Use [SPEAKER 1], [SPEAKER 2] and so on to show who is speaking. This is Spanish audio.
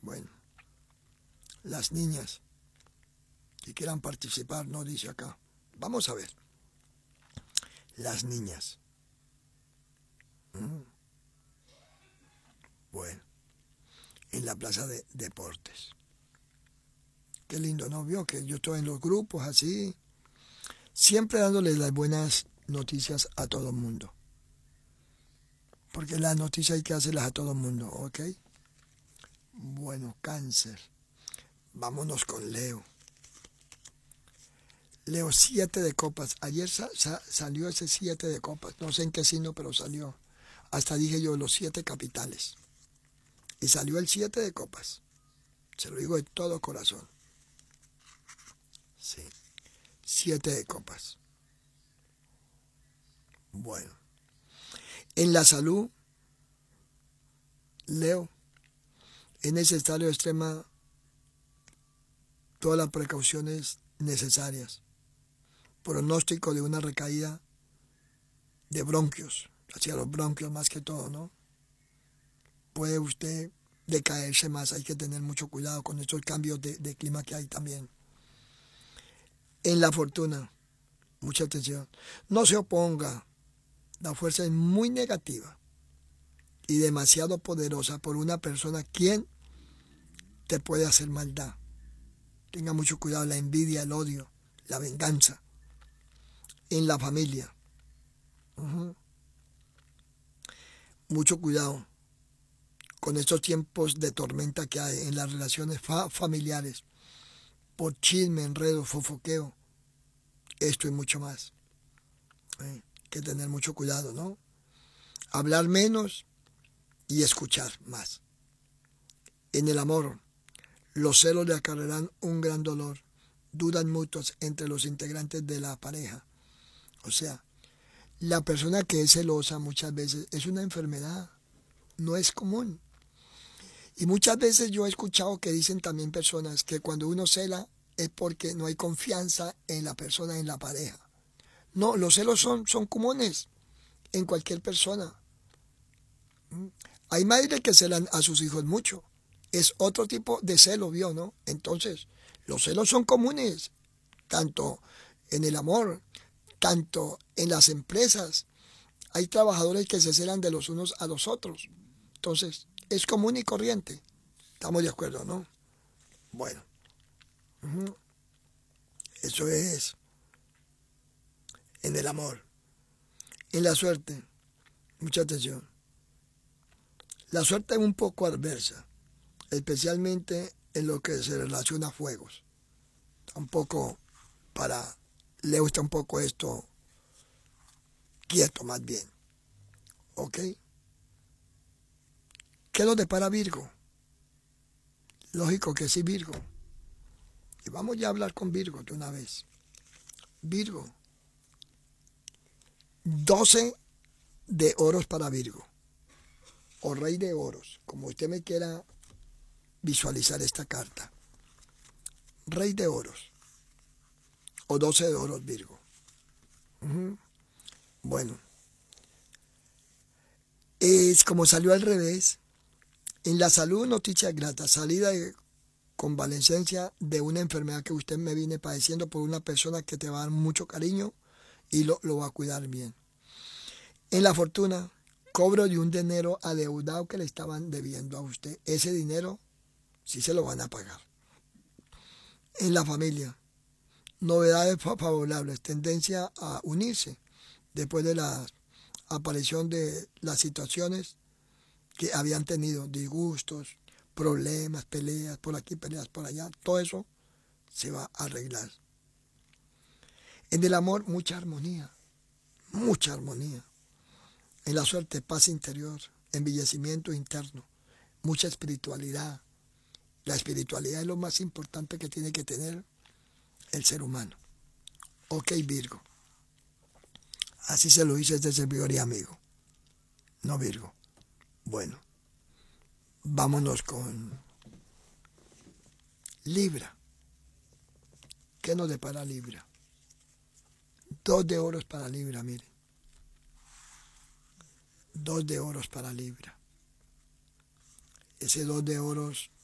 [SPEAKER 1] Bueno, las niñas que quieran participar, no dice acá. Vamos a ver. Las niñas. Bueno, en la plaza de deportes. Qué lindo, ¿no? Vio que yo estoy en los grupos así, siempre dándoles las buenas noticias a todo el mundo. Porque las noticias hay que hacerlas a todo el mundo, ¿ok? Bueno, Cáncer. Vámonos con Leo. Leo, 7 de copas. Ayer salió ese 7 de copas. No sé en qué signo, pero salió. Hasta dije yo, los 7 capitales. Y salió el 7 de copas. Se lo digo de todo corazón. Sí. 7 de copas. Bueno. En la salud, Leo, es necesario extrema todas las precauciones necesarias. Pronóstico de una recaída de bronquios, hacia los bronquios más que todo, ¿no? Puede usted decaerse más, hay que tener mucho cuidado con estos cambios de clima que hay también. En la fortuna, mucha atención, no se oponga, la fuerza es muy negativa y demasiado poderosa por una persona quien te puede hacer maldad. Tenga mucho cuidado, la envidia, el odio, la venganza. En la familia, mucho cuidado con estos tiempos de tormenta que hay en las relaciones familiares, por chisme, enredo, fofoqueo, esto y mucho más. Hay que tener mucho cuidado, ¿no? Hablar menos y escuchar más. En el amor, los celos le acarrearán un gran dolor, dudas mutuas entre los integrantes de la pareja. O sea, la persona que es celosa muchas veces es una enfermedad, no es común. Y muchas veces yo he escuchado que dicen también personas que cuando uno cela es porque no hay confianza en la persona, en la pareja. No, los celos son comunes en cualquier persona. Hay madres que celan a sus hijos mucho. Es otro tipo de celo, ¿vio, no? Entonces, los celos son comunes, tanto en el amor, tanto en las empresas. Hay trabajadores que se celan de los unos a los otros. Entonces, es común y corriente. Estamos de acuerdo, ¿no? Bueno, eso es en el amor. En la suerte, mucha atención. La suerte es un poco adversa, especialmente en lo que se relaciona a fuegos. Un poco para Leo está un poco esto quieto más bien. ¿Ok? ¿Qué nos depara Virgo? Lógico que sí, Virgo. Y vamos ya a hablar con Virgo de una vez. Virgo. 12 de oros para Virgo. O rey de oros, como usted me quiera visualizar esta carta. Rey de oros. O 12 de oros, Virgo. Bueno. Es como salió al revés. En la salud, noticias gratas. Salida de convalescencia de una enfermedad que usted me viene padeciendo por una persona que te va a dar mucho cariño y lo va a cuidar bien. En la fortuna, cobro de un dinero adeudado que le estaban debiendo a usted. Ese dinero sí se lo van a pagar. En la familia, novedades favorables, tendencia a unirse después de la aparición de las situaciones que habían tenido, disgustos, problemas, peleas por aquí, peleas por allá. Todo eso se va a arreglar. En el amor, mucha armonía, mucha armonía. En la suerte, paz interior, embellecimiento interno, mucha espiritualidad. La espiritualidad es lo más importante que tiene que tener el ser humano. Ok, Virgo. Así se lo hice este servidor y amigo. No, Virgo. Bueno, vámonos con Libra. ¿Qué nos depara Libra? 2 de oros para Libra, miren. 2 de oros para Libra. Ese 2 de oros